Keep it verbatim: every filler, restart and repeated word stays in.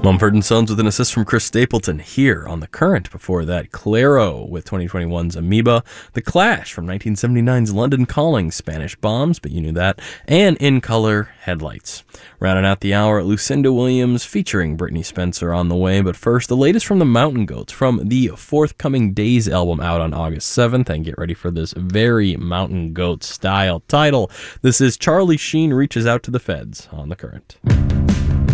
Mumford and Sons with an assist from Chris Stapleton here on The Current. Before that, Clairo with twenty twenty-one's Amoeba, The Clash from nineteen seventy-nine's London Calling, Spanish Bombs, but you knew that, and In Color, Headlights. Rounding out the hour, Lucinda Williams featuring Brittany Spencer on the way, but first, the latest from the Mountain Goats from the forthcoming Days album out on August seventh, and get ready for this very Mountain Goat style title. This is Charlie Sheen Reaches Out to the Feds on The Current.